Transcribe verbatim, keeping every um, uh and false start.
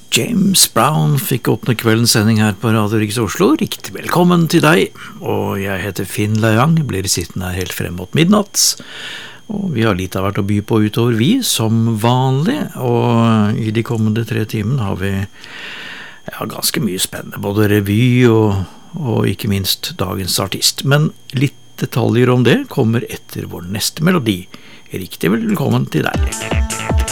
James Brown fikk åpne kveldens sending her på Radio Riks Oslo. Riktig velkommen til deg, og jeg heter Finn Leiang, blir sittende her helt frem mot midnatt. Og vi har litt av hvert å by på utover vi, som vanlig, og i de kommende tre timene har vi ja, ganske mye spennende, både revy og, og ikke minst dagens artist. Men litt detaljer om det kommer etter vår neste melodi. Riktig velkommen til deg.